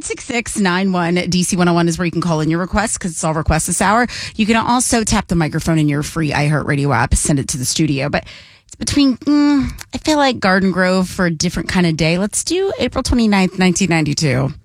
866-91-DC101 is where you can call in your requests because it's all requests this hour. You can also tap the microphone in your free iHeartRadio app, send it to the studio. But it's between, I feel like Garden Grove for a different kind of day. Let's do April 29th, 1992.